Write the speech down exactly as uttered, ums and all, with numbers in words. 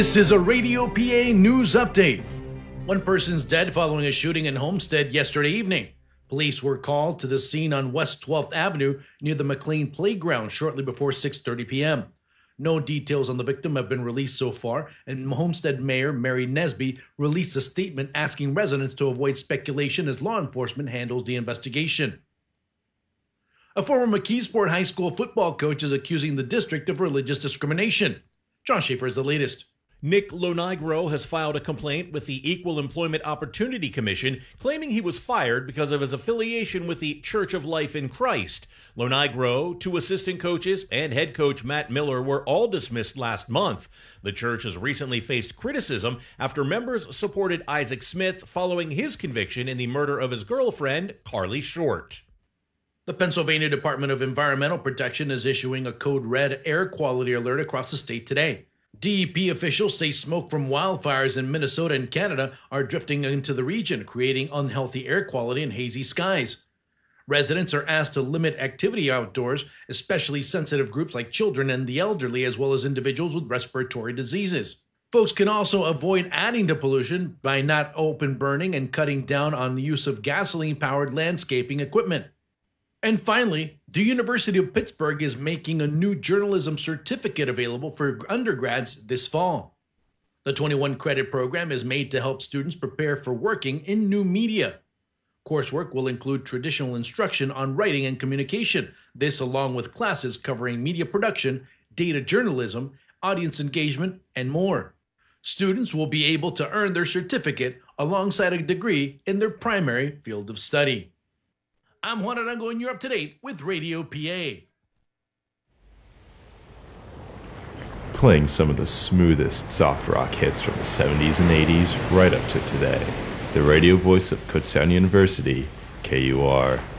This is a Radio P A news update. One person's dead following a shooting in Homestead yesterday evening. Police were called to the scene on West twelfth Avenue near the McLean Playground shortly before six thirty p.m. No details on the victim have been released so far, and Homestead Mayor Mary Nesby released a statement asking residents to avoid speculation as law enforcement handles the investigation. A former McKeesport High School football coach is accusing the district of religious discrimination. John Schaefer is the latest. Nick Lonigro has filed a complaint with the Equal Employment Opportunity Commission, claiming he was fired because of his affiliation with the Church of Life in Christ. Lonigro, two assistant coaches, and head coach Matt Miller were all dismissed last month. The church has recently faced criticism after members supported Isaac Smith following his conviction in the murder of his girlfriend, Carly Short. The Pennsylvania Department of Environmental Protection is issuing a code red air quality alert across the state today. D E P officials say smoke from wildfires in Minnesota and Canada are drifting into the region, creating unhealthy air quality and hazy skies. Residents are asked to limit activity outdoors, especially sensitive groups like children and the elderly, as well as individuals with respiratory diseases. Folks can also avoid adding to pollution by not open burning and cutting down on the use of gasoline-powered landscaping equipment. And finally, the University of Pittsburgh is making a new journalism certificate available for undergrads this fall. The twenty-one credit program is made to help students prepare for working in new media. Coursework will include traditional instruction on writing and communication, this along with classes covering media production, data journalism, audience engagement, and more. Students will be able to earn their certificate alongside a degree in their primary field of study. I'm Juan Arango, and you're up to date with Radio P A. Playing some of the smoothest soft rock hits from the seventies and eighties right up to today. The radio voice of Kutztown University, K U R.